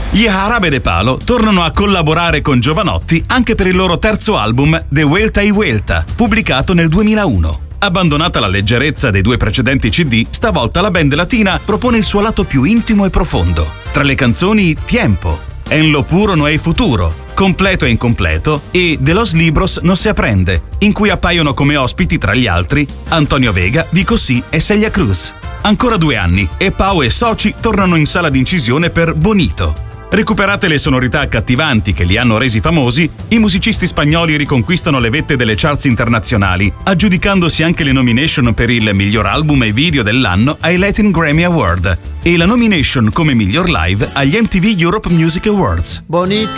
Gli Jarabe de Palo tornano a collaborare con Jovanotti anche per il loro terzo album De Vuelta y Vuelta, pubblicato nel 2001. Abbandonata la leggerezza dei due precedenti CD, stavolta la band latina propone il suo lato più intimo e profondo. Tra le canzoni Tiempo, En lo puro no hay futuro, Completo e incompleto e De los libros no se aprende, in cui appaiono come ospiti tra gli altri Antonio Vega, Vico C e Celia Cruz. Ancora 2 anni e Pau e soci tornano in sala d'incisione per Bonito. Recuperate le sonorità accattivanti che li hanno resi famosi, i musicisti spagnoli riconquistano le vette delle charts internazionali, aggiudicandosi anche le nomination per il miglior album e video dell'anno ai Latin Grammy Award e la nomination come miglior live agli MTV Europe Music Awards. Bonito.